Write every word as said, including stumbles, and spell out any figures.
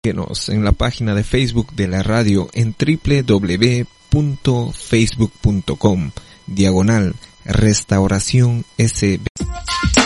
Síguenos en la página de Facebook de la radio en doble u doble u doble u punto facebook punto com diagonal Restauración S B.